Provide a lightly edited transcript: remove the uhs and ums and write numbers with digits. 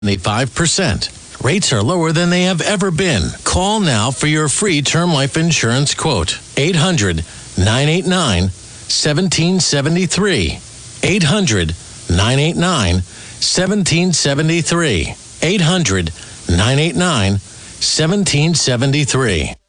5%. Rates are lower than they have ever been. Call now for your free term life insurance quote. 800-989-1773. 800-989-1773. 800-989-1773.